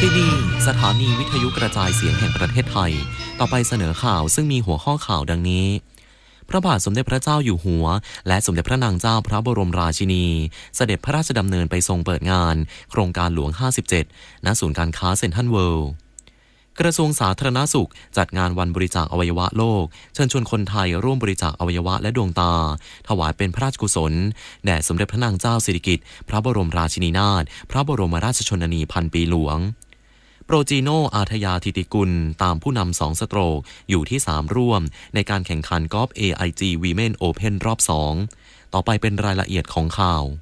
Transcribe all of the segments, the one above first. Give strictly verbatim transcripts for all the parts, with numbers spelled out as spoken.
ที่นี่สถานีวิทยุกระจายเสียงแห่งประเทศไทยต่อไปเสนอข่าวซึ่งมีหัวข้อข่าวดังนี้พระบาทสมเด็จพระเจ้าอยู่หัวและสมเด็จพระนางเจ้าพระบรมราชินีเสด็จพระราชดำเนินไปทรงเปิดงานโครงการหลวงห้าสิบเจ็ดณศูนย์การค้าเซ็นทรัลเวิลด์กระทรวงสาธารณสุขจัดงานวันบริจาคอวัยวะโลกเชิญชวนคนไทยร่วมบริจาคอวัยวะและดวงตาถวายเป็นพระราชกุศลแด่สมเด็จพระนางเจ้าสิริกิติ์พระบรมราชินีนาถพระบรมราชชนนีพันปีหลวงโปรจีโนอาทยาธิติกุลตามผู้นำสองสโตรกอยู่ที่สามร่วมในการแข่งขันกอล์ฟ เอ ไอ จี Women Open รอบสองต่อไปเป็นรายละเอียดของข่าว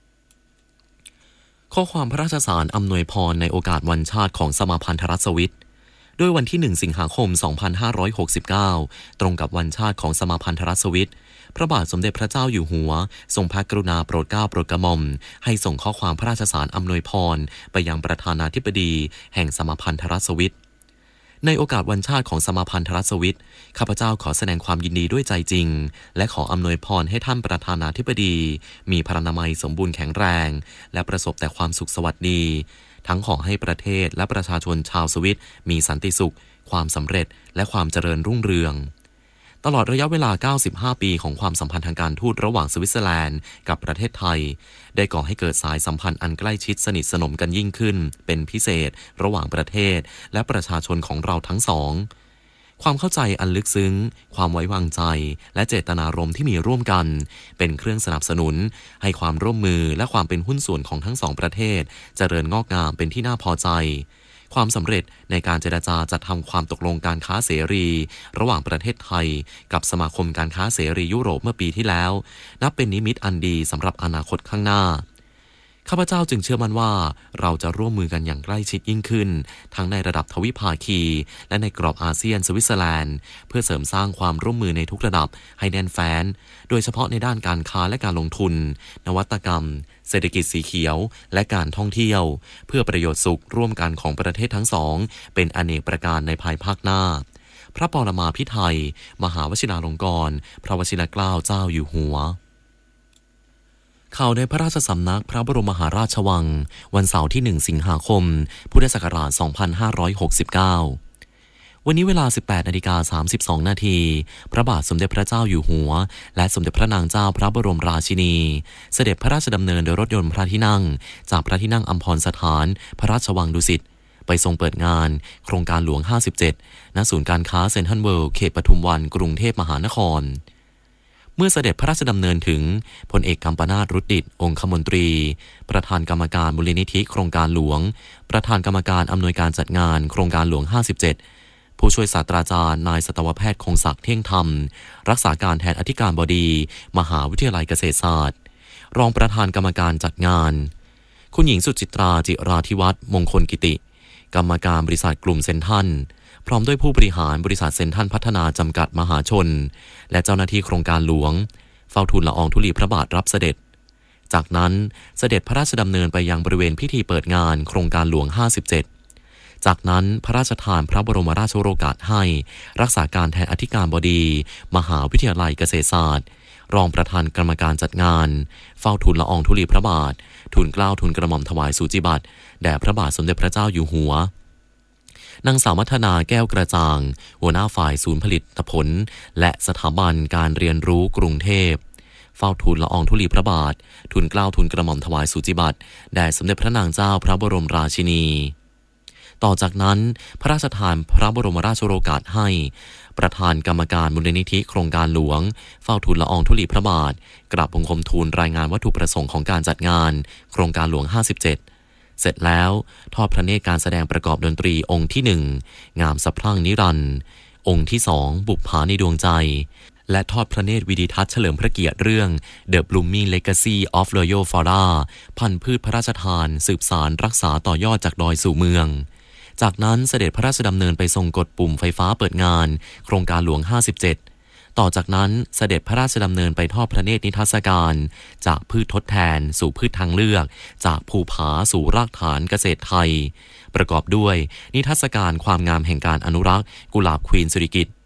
ข้อความพระราชสารอำนวยพรในโอกาสวันชาติของสมาพันธรัฐสวิสด้วยวันที่หนึ่งสิงหาคมสองพันห้าร้อยหกสิบเก้าตรงกับวันชาติของสมาพันธรัฐสวิสพระบาทสมเด็จพระเจ้าอยู่หัวทรงพระกรุณาโปรดเกล้าโปรดกระหม่อมให้ส่งข้อความพระราชสารอำนวยพรไปยังประธานาธิบดีแห่งสมาพันธรัฐสวิสในโอกาสวันชาติของสมาพันธรัฐสวิสข้าพเจ้าขอแสดงความยินดีด้วยใจจริงและขออำนวยพรให้ท่านประธานาธิบดีมีพรรณนามัยสมบูรณ์แข็งแรงและประสบแต่ความสุขสวัสดีทั้งขอให้ประเทศและประชาชนชาวสวิสมีสันติสุขความสำเร็จและความเจริญรุ่งเรืองตลอดระยะเวลาเก้าสิบห้าปีของความสัมพันธ์ทางการทูตระหว่างสวิตเซอร์แลนด์กับประเทศไทยได้ก่อให้เกิดสายสัมพันธ์อันใกล้ชิดสนิทสนมกันยิ่งขึ้นเป็นพิเศษระหว่างประเทศและประชาชนของเราทั้งสองความเข้าใจอันลึกซึ้งความไว้วางใจและเจตนารมณ์ที่มีร่วมกันเป็นเครื่องสนับสนุนให้ความร่วมมือและความเป็นหุ้นส่วนของทั้งสองประเทศเจริญงอกงามเป็นที่น่าพอใจความสำเร็จในการเจรจาจัดทำความตกลงการค้าเสรีระหว่างประเทศไทยกับสมาคมการค้าเสรียุโรปเมื่อปีที่แล้วนับเป็นนิมิตอันดีสำหรับอนาคตข้างหน้าข้าพเจ้าจึงเชื่อมั่นว่าเราจะร่วมมือกันอย่างใกล้ชิดยิ่งขึ้นทั้งในระดับทวิภาคีและในกรอบอาเซียนสวิตเซอร์แลนด์เพื่อเสริมสร้างความร่วมมือในทุกระดับให้แน่นแฟ้นโดยเฉพาะในด้านการค้าและการลงทุนนวัตกรรมเศรษฐกิจสีเขียวและการท่องเที่ยวเพื่อประโยชน์สุขร่วมกันของประเทศทั้งสองเป็นอเนกประการในภายภาคหน้าพระปรมาภิไธยมหาวชิราลงกรณ์พระวชิรเกล้าเจ้าอยู่หัวข่าวในพระราชสำนักพระบรมมหาราชวังวันเสาร์ที่หนึ่งสิงหาคมพุทธศักราชสองพันห้าร้อยหกสิบเก้าวันนี้เวลา สิบแปดนาฬิกาสามสิบสอง นาทีพระบาทสมเด็จพระเจ้าอยู่หัวและสมเด็จพระนางเจ้าพระบรมราชินีเสด็จพระราชดำเนินโดยรถยนต์พระที่นั่งจากพระที่นั่งอัมพรสถานพระราชวังดุสิตไปทรงเปิดงานโครงการหลวงห้าสิบเจ็ดณศูนย์การค้าเซ็นทรัลเวิลด์เขตปทุมวันกรุงเทพมหานครเมื่อเสด็จพระราชดำเนินถึงพลเอกกัมปนาถรุตดิษฐ์องคมนตรีประธานกรรมการมูลนิธิโครงการหลวงประธานกรรมการอำนวยการจัดงานโครงการหลวงห้าสิบเจ็ดผู้ช่วยศาสตราจารย์นายสัตวแพทย์คงศักดิ์เที่ยงธรรมรักษาการแทนอธิการบดีมหาวิทยาลัยเกษตรศาสตร์รองประธานกรรมการจัดงานคุณหญิงสุจิตราจิราธิวัฒน์มงคลกิติกรรมการบริษัทกลุ่มเซ็นทรัลพร้อมด้วยผู้บริหารบริษัทเซ็นทรัลพัฒนาจำกัดมหาชนและเจ้าหน้าที่โครงการหลวงเฝ้าทูลละอองธุลีพระบาทรับเสด็จจากนั้นเสด็จพระราชดำเนินไปยังบริเวณพิธีเปิดงานโครงการหลวงห้าสิบเจ็ดจากนั้นพระราชทานพระบรมราชโองการให้รักษาการแทนอธิการบดีมหาวิทยาลัยเกษตรศาสตร์รองประธานกรรมการจัดงานเฝ้าทูลละอองธุลีพระบาททูลเกล้าทูลกระหม่อมถวายสูจิบัตรแด่พระบาทสมเด็จพระเจ้าอยู่หัวนางสาวมัทนาแก้วกระจ่างหัวหน้าฝ่ายศูนย์ผลิตผลและสถาบันการเรียนรู้กรุงเทพเฝ้าทูลละอองธุลีพระบาททูลเกล้าทูลกระหม่อมถวายสูจิบัตรแด่สมเด็จพระนางเจ้าพระบรมราชินีต่อจากนั้นพระราชทานพระบรมราชโองการให้ประธานกรรมการมูลนิธิโครงการหลวงเฝ้าทูลละอองธุลีพระบาทกราบบังคมทูลรายงานวัตถุประสงค์ของการจัดงานโครงการหลวงห้าสิบเจ็ดเสร็จแล้วทอดพระเนตรการแสดงประกอบดนตรีองค์ที่หนึ่งงามสะพรั่งนิรันดร์องค์ที่สองบุปผาในดวงใจและทอดพระเนตรวิดิทัศน์เฉลิมพระเกียรติเรื่อง The Blooming Legacy of Royal Flora พันธุ์พืชพระราชทานสืบสานรักษาต่อยอดจากดอยสู่เมืองจากนั้นเสด็จพระราชดำเนินไปทรงกดปุ่มไฟฟ้าเปิดงานโครงการหลวงห้าสิบเจ็ดต่อจากนั้นเสด็จพระราชดำเนินไปทอดพระเนตรนิทรรศการจากพืชทดแทนสู่พืชทางเลือกจากภูผาสู่รากฐานเกษตรไทยประกอบด้วยนิทรรศการความงามแห่งการอนุรักษ์กุหลาบควีนสิริกิติ์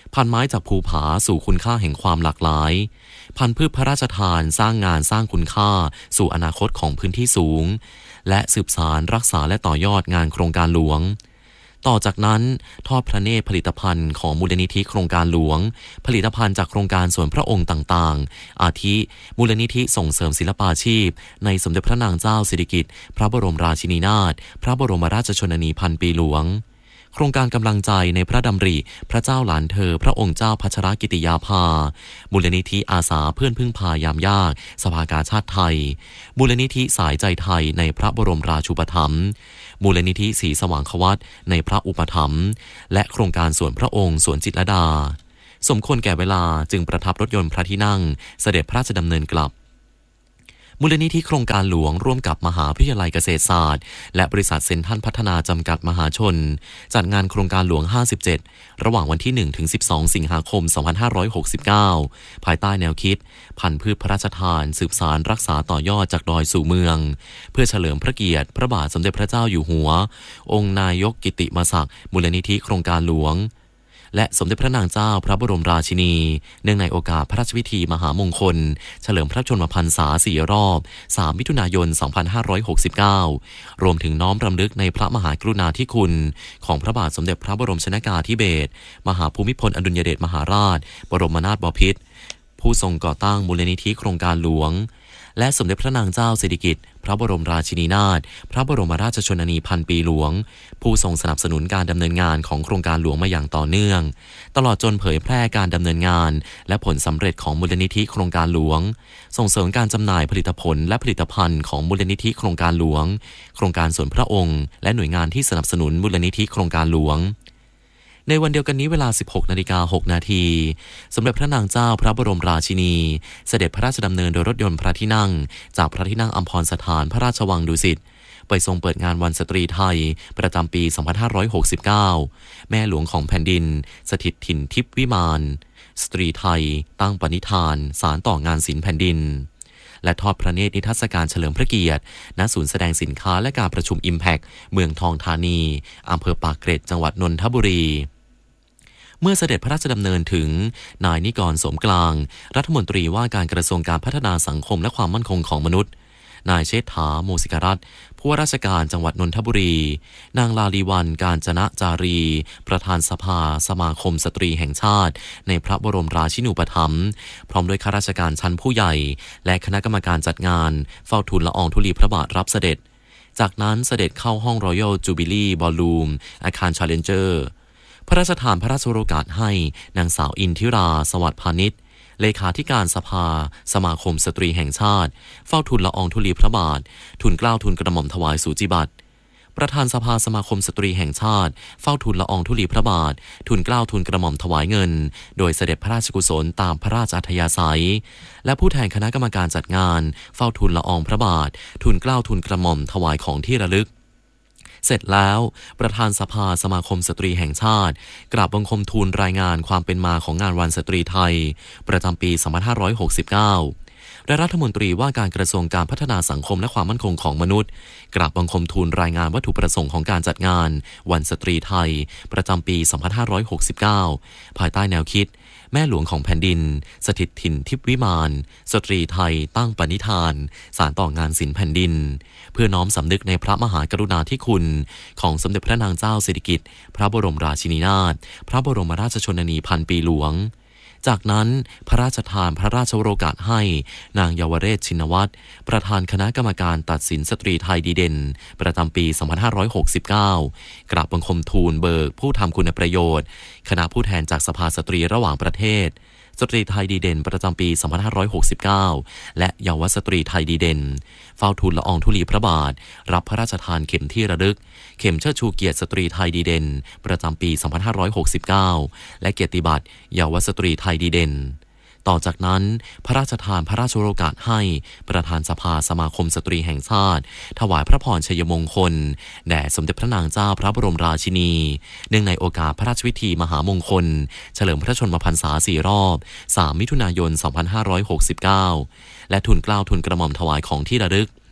พันไม้จากภูผาสู่คุณค่าแห่งความหลากหลายพันพืชพระราชทานสร้างงานสร้างคุณค่าสู่อนาคตของพื้นที่สูงและสืบสานรักษาและต่อยอดงานโครงการหลวงต่อจากนั้นทอดพระเนตรผลิตภัณฑ์ของมูลนิธิโครงการหลวงผลิตภัณฑ์จากโครงการส่วนพระองค์ต่างๆอาทิมูลนิธิส่งเสริมศิลปาชีพในสมเด็จพระนางเจ้าสิริกิติ์พระบรมราชินีนาถพระบรมราชชนนีพันปีหลวงโครงการกำลังใจในพระดำริพระเจ้าหลานเธอพระองค์เจ้าพัชรกิติยาภามูลนิธิอาสาเพื่อนพึ่งพายามยากสภากาชาติไทยมูลนิธิสายใจไทยในพระบรมราชูปถัมภ์มูลนิธิศรีสว่างควัตในพระอุปถัมภ์และโครงการส่วนพระองค์สวนจิตรลดาสมควรแก่เวลาจึงประทับรถยนต์พระที่นั่งเสด็จพระราชดำเนินกลับมูลนิธิโครงการหลวงร่วมกับมหาวิทยาลัยเกษตรศาสตร์และบริษัทเซ็นทรัลพัฒนาจำกัดมหาชนจัดงานโครงการหลวงห้าสิบเจ็ดระหว่างวันที่หนึ่งถึงสิบสองสิงหาคมสองพันห้าร้อยหกสิบเก้าภายใต้แนวคิดพันธุ์พืชพระราชทานสืบสานรักษาต่อยอดจากดอยสู่เมืองเพื่อเฉลิมพระเกียรติพระบาทสมเด็จพระเจ้าอยู่หัวองค์นายกกิติมศักดิ์มูลนิธิโครงการหลวงและสมเด็จพระนางเจ้าพระบรมราชินีเนื่องในโอกาสพระราชพิธีมหามงคลเฉลิมพระชนมพรรษาสี่รอบสามมิถุนายนสองพันห้าร้อยหกสิบเก้ารวมถึงน้อมรำลึกในพระมหากรุณาธิคุณของพระบาทสมเด็จพระบรมชนกาธิเบศรมหาภูมิพลอดุลยเดชมหาราชบรมนาถบพิตรผู้ทรงก่อตั้งมูลนิธิโครงการหลวงและสมเด็จพระนางเจ้าสิริกิติ์พระบรมราชินีนาถพระบรมราชชนนีพันปีหลวงผู้ทรงสนับสนุนการดำเนินงานของโครงการหลวงมาอย่างต่อเนื่องตลอดจนเผยแพร่การดำเนินงานและผลสำเร็จของมูลนิธิโครงการหลวงส่งเสริมการจำหน่ายผลิตผลและผลิตภัณฑ์ของมูลนิธิโครงการหลวงโครงการส่วนพระองค์และหน่วยงานที่สนับสนุนมูลนิธิโครงการหลวงในวันเดียวกันนี้เวลา สิบหกนาฬิกาหกนาทีสมเด็จพระนางเจ้าพระบรมราชินีเสด็จพระราชดำเนินโดยรถยนต์พระที่นั่งจากพระที่นั่งอัมพรสถานพระราชวังดุสิตไปทรงเปิดงานวันสตรีไทยประจำปี สองพันห้าร้อยหกสิบเก้า แม่หลวงของแผ่นดินสถิตถิ่นทิพย์วิมานสตรีไทยตั้งปณิธานสารต่องานศิลป์แผ่นดินและทอดพระเนตรนิทรรศการเฉลิมพระเกียรติณศูนย์แสดงสินค้าและการประชุม Impact เมืองทองธานีอำเภอปากเกร็ดจังหวัดนนทบุรีเมื่อเสด็จพระราชดำเนินถึงนายนิกรสมกลางรัฐมนตรีว่าการกระทรวงการพัฒนาสังคมและความมั่นคงของมนุษย์นายเชษฐาโมสิกรัตน์ผู้ว่าราชการจังหวัดนนทบุรีนางลาลีวันกาญจนะจารีประธานสภาสมาคมสตรีแห่งชาติในพระบรมราชินูปถัมภ์พร้อมด้วยข้าราชการชั้นผู้ใหญ่และคณะกรรมการจัดงานเฝ้าทูลละอองธุลีพระบาทรับเสด็จจากนั้นเสด็จเข้าห้อง Royal Jubilee Ballroom อาคาร Challengerพระราชทานพระราชโองการให้นางสาวอินทิราสวัสดิ์พานิชเลขาธิการสภาสมาคมสตรีแห่งชาติเฝ้าทูลละอองธุลีพระบาททูลเกล้าทูลกระหม่อมถวายสูจิบัตรประธานสภาสมาคมสตรีแห่งชาติเฝ้าทูลละอองธุลีพระบาททูลเกล้าทูลกระหม่อมถวายเงินโดยเสด็จพระราชกุศลตามพระราชอัธยาศัยและผู้แทนคณะกรรมการจัดงานเฝ้าทูลละอองพระบาททูลเกล้าทูลกระหม่อมถวายของที่ระลึกเสร็จแล้วประธานสภาสมาคมสตรีแห่งชาติกราบบังคมทูลรายงานความเป็นมาของงานวันสตรีไทยประจำปี สองพันห้าร้อยหกสิบเก้า และรัฐมนตรีว่าการกระทรวงการพัฒนาสังคมและความมั่นคงของมนุษย์กราบบังคมทูลรายงานวัตถุประสงค์ของการจัดงานวันสตรีไทยประจำปี สองพันห้าร้อยหกสิบเก้า ภายใต้แนวคิดแม่หลวงของแผ่นดินสถิตถิ่นทิพย์วิมานสตรีไทยตั้งปณิธานสานต่องานศิลป์แผ่นดินเพื่อน้อมสำนึกในพระมหากรุณาธิคุณของสมเด็จพระนางเจ้าสิริกิติ์พระบรมราชินีนาถพระบรมราชชนนีพันปีหลวงจากนั้นพระราชทานพระราชโองการให้นางเยาวเรศชินวัตรประธานคณะกรรมการตัดสินสตรีไทยดีเด่นประจำปี สองพันห้าร้อยหกสิบเก้า กราบบังคมทูลเบิกผู้ทำคุณประโยชน์คณะผู้แทนจากสภาสตรีระหว่างประเทศสตรีไทยดีเด่นประจำปี สองพันห้าร้อยหกสิบเก้า และเยาวสตรีไทยดีเด่นเฝ้าทูลละอองธุลีพระบาทรับพระราชทานเข็มที่ระลึกเข็มเชิดชูเกียรติสตรีไทยดีเด่นประจำปี สองพันห้าร้อยหกสิบเก้า และเกียรติบัตรเยาวสตรีไทยดีเด่นต่อจากนั้นพระราชทานพระราชโองการให้ประธานสภาสมาคมสตรีแห่งชาติถวายพระพรชัยมงคลแด่สมเด็จพระนางเจ้าพระบรมราชินีเนื่องในโอกาสพระราชพิธีมหามงคลเฉลิมพระชนมพรรษาสี่รอบสามมิถุนายนสองพันห้าร้อยหกสิบเก้าและทูลเกล้าทูลกระหม่อมถวายของที่ระลึก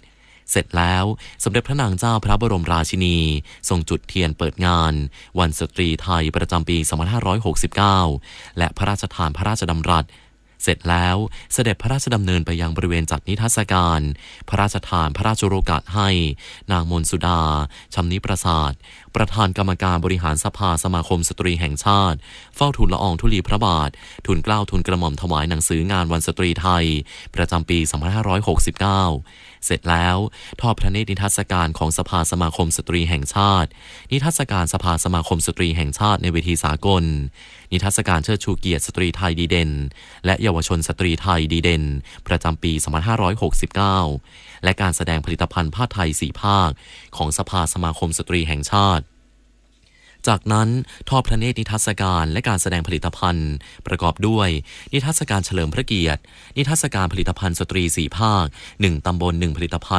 เสร็จแล้วสมเด็จพระนางเจ้าพระบรมราชินีทรงจุดเทียนเปิดงานวันสตรีไทยประจำปี สองพันห้าร้อยหกสิบเก้า และพระราชทานพระราชดำรัสเสร็จแล้วเสด็จพระราชดำเนินไปยังบริเวณจัดนิทรรศการพระราชทานพระราชโอกาสให้นางมนสุดาชำนิประสาทประธานกรรมการบริหารสภาสมาคมสตรีแห่งชาติเฝ้าทูลละอองธุลีพระบาททูลเกล้าทูลกระหม่อมถวายหนังสืองานวันสตรีไทยประจำปี สองพันห้าร้อยหกสิบเก้า เสร็จแล้วทอดพระเนตรนิทรรศการของสภาสมาคมสตรีแห่งชาตินิทรรศการสภาสมาคมสตรีแห่งชาติในเวทีสากลนิทรรศการเชิดชูเกียรติสตรีไทยดีเด่นและเยาวชนสตรีไทยดีเด่นประจำปี สองพันห้าร้อยหกสิบเก้า และการแสดงผลิตภัณฑ์ผ้าไทยสี่ภาคของสภาสมาคมสตรีแห่งชาติจากนั้นทอดพระเนตรนิทรรศการและการแสดงผลิตภัณฑ์ประกอบด้วยนิทรรศการเฉลิมพระเกียรตินิทรรศการผลิตภัณฑ์สตรีสี่ภาคหนึ่งตำบลหนึ่งผลิตภัณฑ์